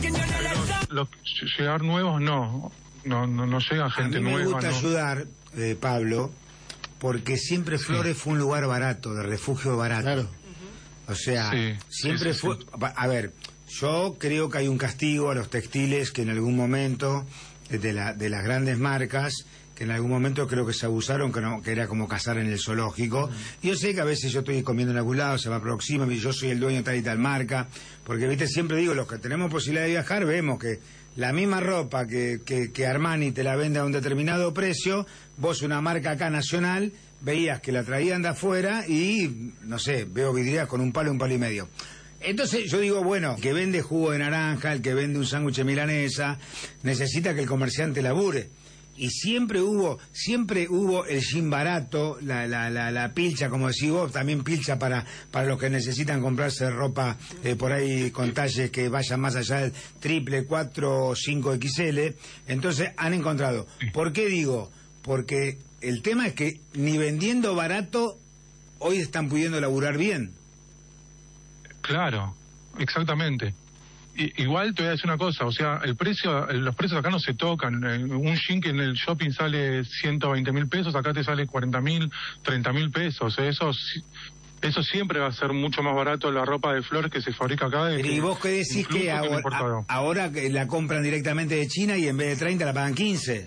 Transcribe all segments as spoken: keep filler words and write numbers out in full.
Lo, llegar nuevos no, no, no, no llega gente nueva. A mí me gusta no. ayudar, eh, Pablo, porque siempre Flores sí. fue un lugar barato, de refugio barato. Claro. O sea, sí, siempre sí, sí, fue... Sí. A ver, yo creo que hay un castigo a los textiles que en algún momento, de, la, de las grandes marcas, que en algún momento creo que se abusaron, que, no, que era como cazar en el zoológico. Mm. Y yo sé que a veces yo estoy comiendo en algún lado, se me aproxima, y yo soy el dueño de tal y tal marca, porque, viste, siempre digo, los que tenemos posibilidad de viajar, vemos que la misma ropa que, que, que Armani te la vende a un determinado precio, vos una marca acá nacional, veías que la traían de afuera y, no sé, veo vidrieras con un palo, un palo y medio. Entonces yo digo, bueno, el que vende jugo de naranja, el que vende un sándwich de milanesa, necesita que el comerciante labure. Y siempre hubo, siempre hubo el jean barato, la, la, la, la pilcha, como decís vos, también pilcha para, para los que necesitan comprarse ropa eh, por ahí con talles que vayan más allá del triple, cuatro o cinco equis ele. Entonces han encontrado. ¿Por qué digo? Porque el tema es que ni vendiendo barato, hoy están pudiendo laburar bien. Claro, exactamente. I, igual te voy a decir una cosa, o sea, el precio, los precios acá no se tocan. Un jean que en el shopping sale ciento veinte mil pesos, acá te sale cuarenta mil, treinta mil pesos. Eso, eso siempre va a ser mucho más barato la ropa de Flores que se fabrica acá. De Pero ¿y vos qué decís que ahora, a, ahora la compran directamente de China y en vez de treinta la pagan quince?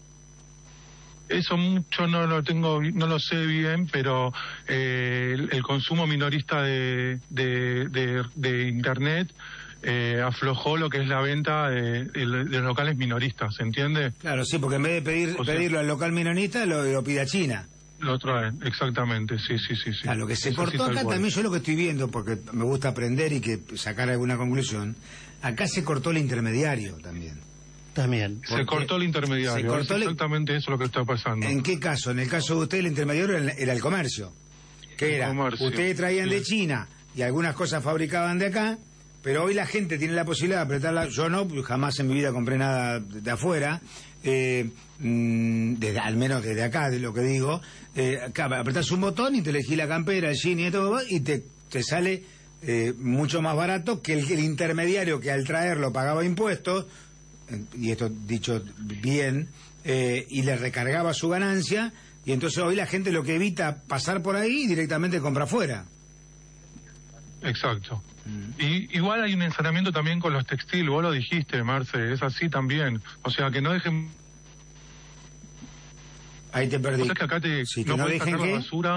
Eso mucho no lo tengo, no lo sé bien, pero eh, el, el consumo minorista de, de, de, de internet eh, aflojó lo que es la venta de, de, de locales minoristas, ¿se entiende? Claro, sí, porque en vez de pedir o sea, pedirlo al local minorista, lo, lo pide a China. Lo traen, exactamente, sí, sí, sí. sí. A lo que se Eso cortó sí, acá también, yo lo que estoy viendo, porque me gusta aprender y que sacar alguna conclusión, acá se cortó el intermediario también. También. Se cortó el intermediario, se cortó es exactamente el... eso lo que está pasando. ¿En qué caso? En el caso de usted el intermediario era, era el comercio. ¿Qué el era? Comercio. Ustedes traían sí. de China y algunas cosas fabricaban de acá, pero hoy la gente tiene la posibilidad de apretarla. Yo no, jamás en mi vida compré nada de, de afuera, eh, desde, al menos desde acá, de lo que digo. Eh, acá apretás un botón y te elegís la campera, el jean y todo, y te, te sale eh, mucho más barato que el, el intermediario que al traerlo pagaba impuestos, y esto dicho bien, eh, y le recargaba su ganancia, y entonces hoy la gente lo que evita pasar por ahí y directamente compra afuera. Exacto. Mm. Y igual hay un ensanamiento también con los textiles, vos lo dijiste, Marce, es así también. O sea, que no dejen... Ahí te perdí. O sea, que acá te, sí, que no, no puedes dejen sacar que... la basura...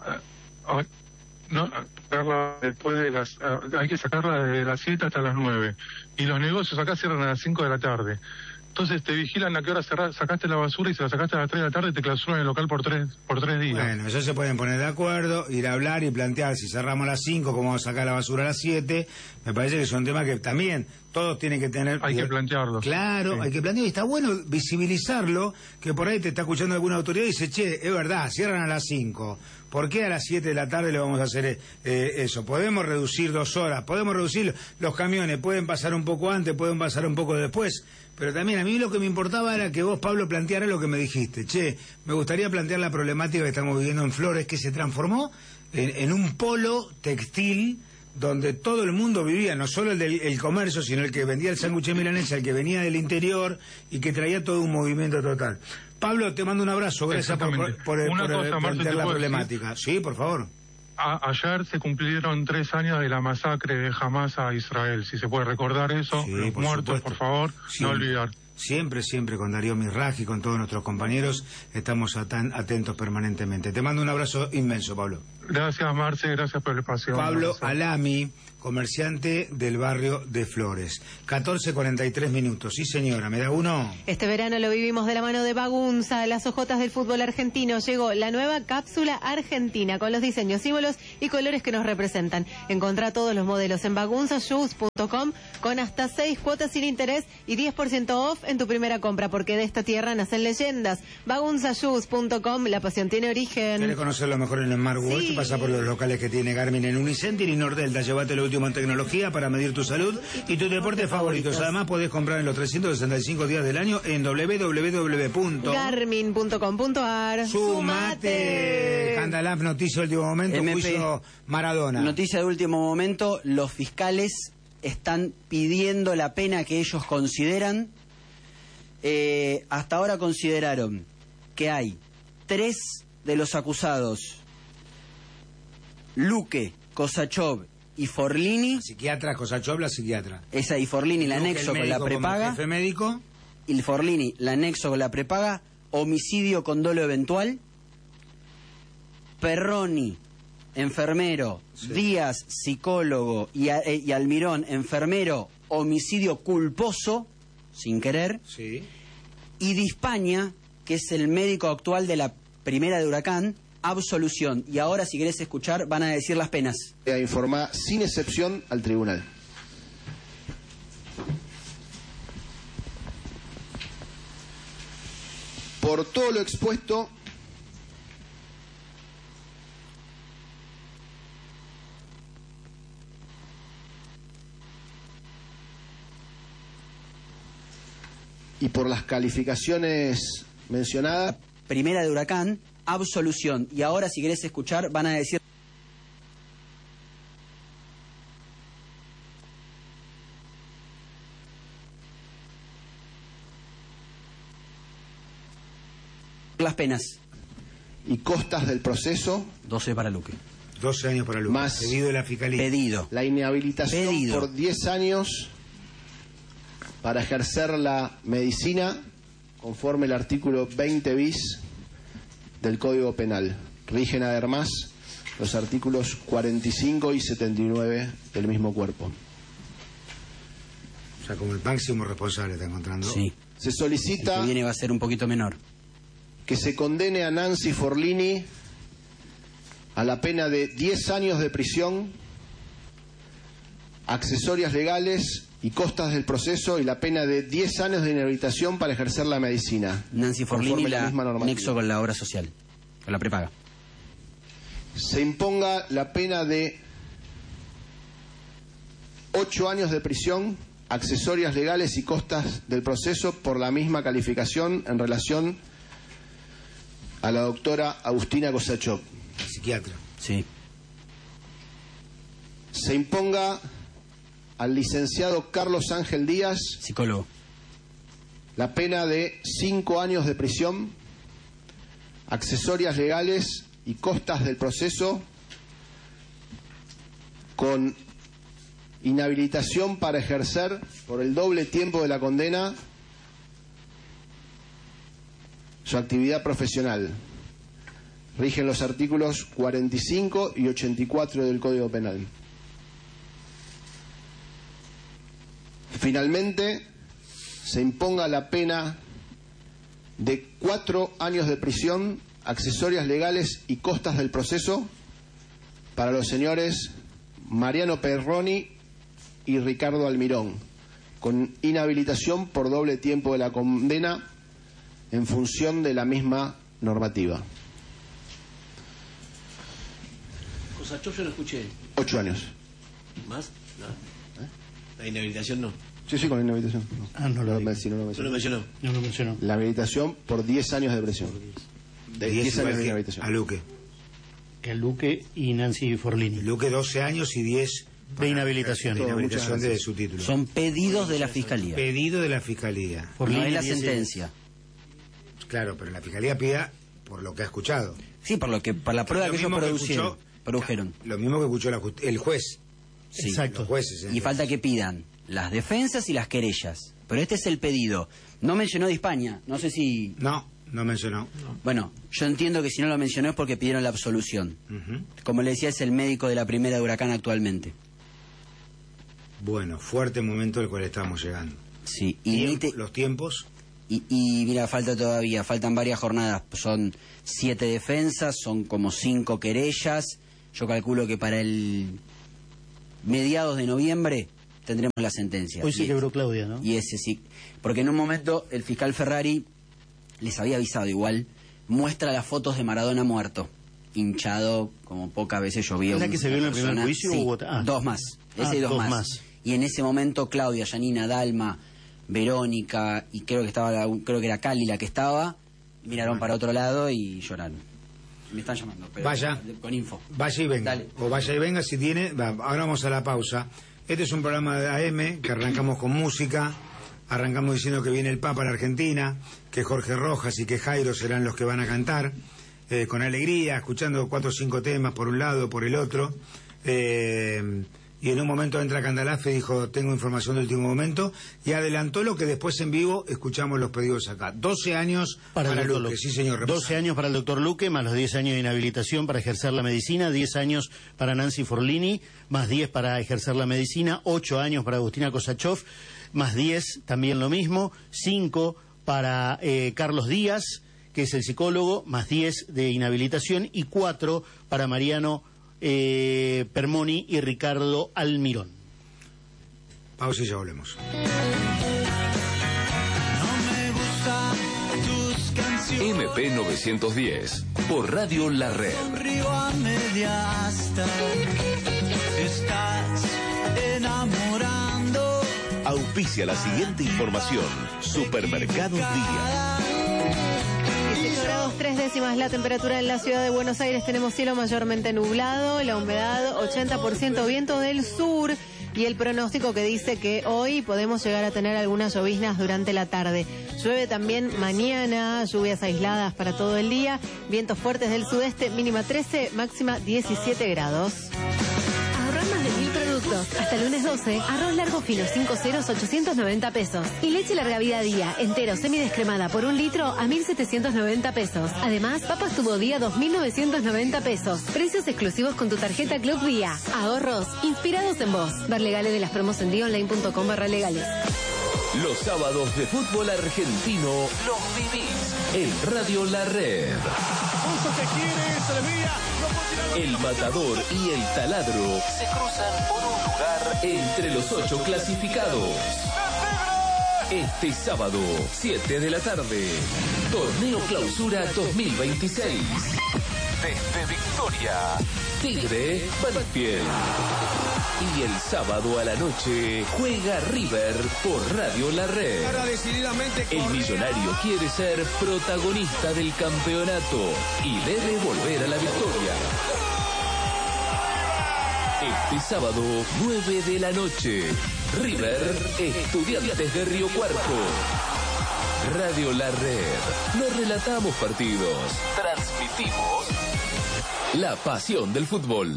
Uh, uh, no, sacarla después de las, uh, hay que sacarla de las siete hasta las nueve. Y los negocios acá cierran a las cinco de la tarde. Entonces te vigilan a qué hora cerrar, sacaste la basura y si la sacaste a las tres de la tarde te clausuran el local por tres, por tres días. Bueno, ellos se pueden poner de acuerdo, ir a hablar y plantear si cerramos a las cinco, cómo vamos a sacar la basura a las siete. Me parece que son temas que también todos tienen que tener... Hay que plantearlo. Claro, sí. Hay que plantearlo y está bueno visibilizarlo, que por ahí te está escuchando alguna autoridad y dice, che, es verdad, cierran a las cinco. ¿Por qué a las siete de la tarde le vamos a hacer eh, eso? Podemos reducir dos horas, podemos reducir los camiones, pueden pasar un poco antes, pueden pasar un poco después, pero también a mí lo que me importaba era que vos, Pablo, plantearas lo que me dijiste. Che, me gustaría plantear la problemática que estamos viviendo en Flores, que se transformó en, en un polo textil donde todo el mundo vivía, no solo el del el comercio, sino el que vendía el sándwich de milanesa, el que venía del interior y que traía todo un movimiento total. Pablo, te mando un abrazo, gracias por, por, por, Una por cosa, plantear la problemática. Decir? Sí, por favor. A, ayer se cumplieron tres años de la masacre de Hamas a Israel, si se puede recordar eso, sí, los por muertos, supuesto. Por favor, sí. No olvidar. Siempre, siempre con Darío Mirraji, con todos nuestros compañeros, estamos tan atentos permanentemente. Te mando un abrazo inmenso, Pablo. Gracias, Marce, gracias por el espacio. Pablo Alami, comerciante del barrio de Flores. catorce cuarenta y tres minutos. Sí, señora, ¿me da uno? Este verano lo vivimos de la mano de Bagunza, las ojotas del fútbol argentino. Llegó la nueva cápsula argentina con los diseños, símbolos y colores que nos representan. Encontrá todos los modelos en bagunza shoes punto com con hasta seis cuotas sin interés y diez por ciento off en tu primera compra, porque de esta tierra nacen leyendas. bagunza shoes punto com, la pasión tiene origen. ¿Quieres conocerlo mejor en el Smartwatch? Sí. Pasa por los locales que tiene Garmin en Unicenter y Nordelta. Llévate lo último en tecnología para medir tu salud y tus deportes favoritos. Además, podés comprar en los trescientos sesenta y cinco días del año en doble u doble u doble u punto garmin punto com punto ar. ¡Sumate! Handalab, noticia de último momento, M P, juicio Maradona. Noticia de último momento, los fiscales están pidiendo la pena que ellos consideran. Eh, hasta ahora consideraron que hay tres de los acusados, Luque, Kosachov y Forlini. La psiquiatra, Kosachov, la psiquiatra. Esa y Forlini, la anexo con la prepaga. Jefe médico. Y el Forlini, la anexo con la prepaga. Homicidio con dolo eventual. Perroni, enfermero. Sí. Díaz, psicólogo. Y, eh, y Almirón, enfermero. Homicidio culposo, sin querer. Sí. Y Di Spagna, que es el médico actual de la primera de Huracán, absolución. Y ahora, si querés escuchar, van a decir las penas. A informar sin excepción al tribunal. Por todo lo expuesto, y por las calificaciones mencionadas. Primera de Huracán, absolución. Y ahora, si querés escuchar, van a decir las penas. Y costas del proceso. doce para Luque. doce años para Luque. Más pedido de la fiscalía. Pedido. La inhabilitación Pedido. por diez años para ejercer la medicina conforme el artículo veinte bis del Código Penal. Rigen además los artículos cuarenta y cinco y setenta y nueve del mismo cuerpo. O sea, como el máximo responsable está encontrando. Sí. Se solicita el que viene va a ser un poquito menor. Que se condene a Nancy Forlini a la pena de diez años de prisión, accesorias legales y costas del proceso, y la pena de diez años de inhabilitación para ejercer la medicina. Nancy Forlini, la, misma normativa. nexo con la obra social, con la prepaga. Se imponga la pena de ocho años de prisión, accesorias legales y costas del proceso por la misma calificación en relación a la doctora Agustina Kosachov. Psiquiatra. Sí. Se imponga al licenciado Carlos Ángel Díaz, psicólogo, la pena de cinco años de prisión, accesorias legales y costas del proceso, con inhabilitación para ejercer por el doble tiempo de la condena su actividad profesional. Rigen los artículos cuarenta y cinco y ochenta y cuatro del Código Penal. Finalmente, se imponga la pena de cuatro años de prisión, accesorias legales y costas del proceso para los señores Mariano Perroni y Ricardo Almirón, con inhabilitación por doble tiempo de la condena en función de la misma normativa. Kosachov yo no escuché. Ocho años. ¿Más? No. ¿Eh? La inhabilitación no. Sí, sí, con la inhabilitación. No. Ah, no lo, no, si no lo mencionó. No lo mencionó. No lo mencionó. La habilitación por diez años de prisión. De diez años de inhabilitación. A Luque. Que a Luque y Nancy Forlini. Luque doce años y diez de inhabilitación. De inhabilitación de su título. Son pedidos de la Fiscalía. Pedido de la Fiscalía. Forlini, no es la sentencia. Claro, pero la Fiscalía pida por lo que ha escuchado. Sí, por lo que por la prueba que ellos producieron, produjeron. Lo mismo que escuchó la, el juez. Sí. Exacto. Los jueces, y falta que pidan las defensas y las querellas. Pero este es el pedido. No mencionó de España. No sé si... No, no mencionó. No. Bueno, yo entiendo que si no lo mencionó es porque pidieron la absolución. Uh-huh. Como le decía, es el médico de la primera de Huracán actualmente. Bueno, fuerte momento al cual estamos llegando. Sí. Y te... los tiempos... Y, y mira, falta todavía, faltan varias jornadas. Son siete defensas, son como cinco querellas. Yo calculo que para el mediados de noviembre tendremos la sentencia. Hoy se quebró Claudia, ¿no? Y ese sí. Porque en un momento el fiscal Ferrari, les había avisado igual, muestra las fotos de Maradona muerto, hinchado, como pocas veces yo vi. ¿Es la que se vio en el primer juicio? Sí, o... ah. dos más. Ese ah, y dos, dos más. más. Y en ese momento Claudia, Yanina, Dalma, Verónica y creo que estaba la, creo que era Cali la que estaba, miraron para otro lado y lloraron. Me están llamando, pero vaya con info. Vaya y venga. Dale. O vaya y venga si tiene. Va, ahora vamos a la pausa. Este es un programa de A M que arrancamos con música, arrancamos diciendo que viene el Papa a la Argentina, que Jorge Rojas y que Jairo serán los que van a cantar, eh, con alegría, escuchando cuatro o cinco temas por un lado, por el otro, eh, y en un momento entra Candalafe y dijo, tengo información de último momento, y adelantó lo que después en vivo escuchamos los pedidos acá. doce años para, para Luque, Luque, sí señor. Represado. doce años para el doctor Luque, más los diez años de inhabilitación para ejercer la medicina, diez años para Nancy Forlini, más diez para ejercer la medicina, ocho años para Agustina Kosachov, más diez también lo mismo, cinco para eh, Carlos Díaz, que es el psicólogo, más diez de inhabilitación, y cuatro para Mariano Eh, Permoni y Ricardo Almirón. Pausa y ya volvemos. M P novecientos diez por Radio La Red. Estás enamorando. Auspicia la siguiente información. Supermercados Día. dieciocho grados tres décimas la temperatura en la ciudad de Buenos Aires. Tenemos cielo mayormente nublado, la humedad ochenta por ciento, viento del sur, y el pronóstico que dice que hoy podemos llegar a tener algunas lloviznas durante la tarde. Llueve también mañana, lluvias aisladas para todo el día, vientos fuertes del sudeste, mínima trece, máxima diecisiete grados. Ahorrar más de mil productos. Hasta el lunes doce, arroz largo fino cinco ceros, ochocientos noventa pesos. Y leche larga vida día, entero semidescremada por un litro a mil setecientos noventa pesos. Además, papas tubo día dos mil novecientos noventa pesos. Precios exclusivos con tu tarjeta Club Vía. Ahorros inspirados en vos. Ver legales de las promos en día online punto com barra legales. Los sábados de fútbol argentino los vivís en Radio La Red. El Matador y el Taladro se cruzan por un lugar entre los ocho clasificados. Este sábado, siete de la tarde, Torneo Clausura dos mil veintiséis. Desde Victoria, Tigre Banfield. Y el sábado a la noche juega River por Radio La Red. El millonario quiere ser protagonista del campeonato y debe volver a la victoria. Este sábado, nueve de la noche, River, Estudiantes de Río Cuarto. Radio La Red. No relatamos partidos, transmitimos la pasión del fútbol.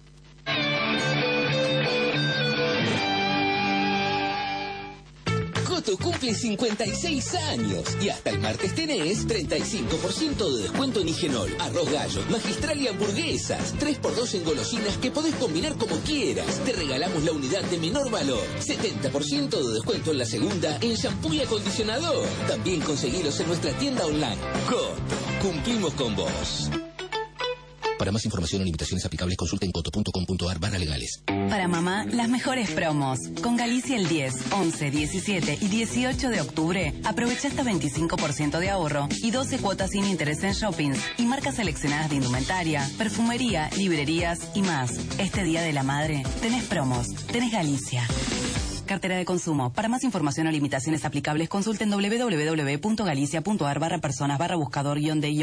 Coto cumple cincuenta y seis años y hasta el martes tenés treinta y cinco por ciento de descuento en Higenol, arroz gallo, magistral y hamburguesas. tres por dos en golosinas que podés combinar como quieras. Te regalamos la unidad de menor valor. setenta por ciento de descuento en la segunda en shampoo y acondicionador. También conseguilos en nuestra tienda online. Coto, cumplimos con vos. Para más información o limitaciones aplicables, consulta en coto punto com punto ar barra legales. Para mamá, las mejores promos. Con Galicia el diez, once, diecisiete y dieciocho de octubre, aprovecha hasta veinticinco por ciento de ahorro y doce cuotas sin interés en shoppings y marcas seleccionadas de indumentaria, perfumería, librerías y más. Este Día de la Madre, tenés promos, tenés Galicia. Cartera de consumo. Para más información o limitaciones aplicables, consulten doble u doble u doble u punto galicia punto ar barra personas barra buscador guión de